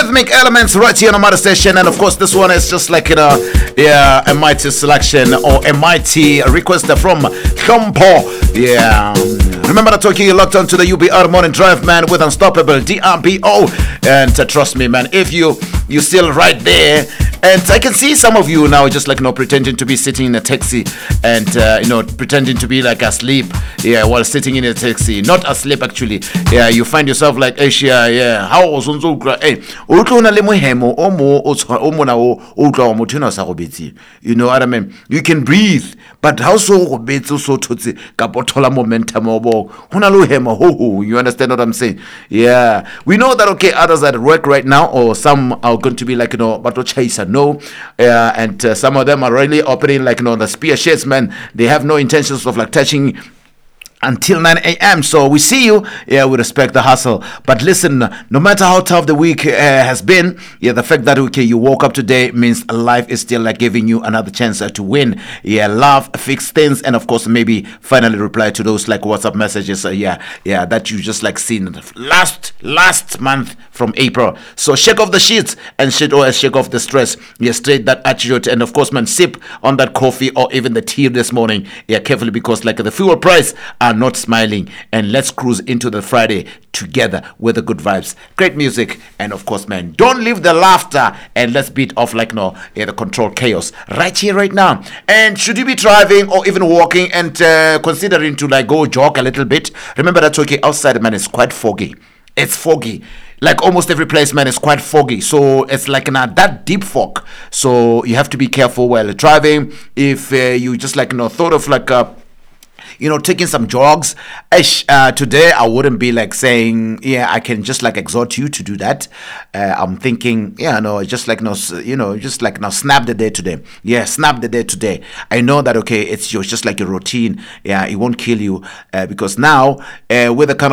Rhythmic Elements right here on the Mother Station, and of course this one is just like a mighty selection or a mighty request from Kampo. Yeah. Remember that talking, you locked on to the UBR Morning Drive, man, with Unstoppable DRBO. And trust me, man, if you're still right there, and I can see some of you now just like pretending to be sitting in a taxi and pretending to be like asleep, while sitting in a taxi, not asleep actually. You find yourself like Asia, how was you know what I mean? You can breathe, but how so momentum, you understand what I'm saying? Yeah, we know that. Okay, others at work right now, or some are going to be like but chaser and some of them are really operating like the spear shades, man. They have no intentions of like touching until 9 a.m. So we see you. Yeah, we respect the hustle. But listen, no matter how tough the week has been, the fact that you woke up today means life is still like giving you another chance to win. Laugh, fix things, and of course maybe finally reply to those like WhatsApp messages. That you just like seen last month from April. So shake off the sheets and shake off the stress. Straight that attitude, and of course, man, sip on that coffee or even the tea this morning. Carefully, because like the fuel price are not smiling, and let's cruise into the Friday together with the good vibes, great music, and of course, man, don't leave the laughter, and let's beat off like the control chaos right here, right now. And should you be driving or even walking and considering to like go jog a little bit, remember that outside, man, it's quite foggy. It's foggy. Like almost every place, man, is quite foggy. So it's like that deep fog. So you have to be careful while driving. If you just like thought of like taking some jogs. Today I wouldn't be like saying, I can just like exhort you to do that. I'm thinking, just like snap the day today. Snap the day today. I know that, it's just like a routine. It won't kill you because now with the kind of